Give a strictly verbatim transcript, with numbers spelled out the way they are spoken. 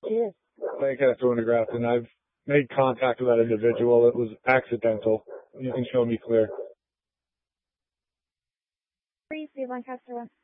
Lancaster Wintergraft, and I've made contact with that individual. It was accidental. You can show me clear. Please, Lancaster.